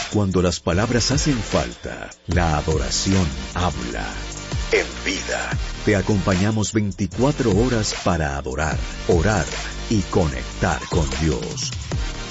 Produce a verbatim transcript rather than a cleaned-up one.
Cuando las palabras hacen falta, la adoración habla. En Vida, te acompañamos veinticuatro horas para adorar, orar y conectar con Dios.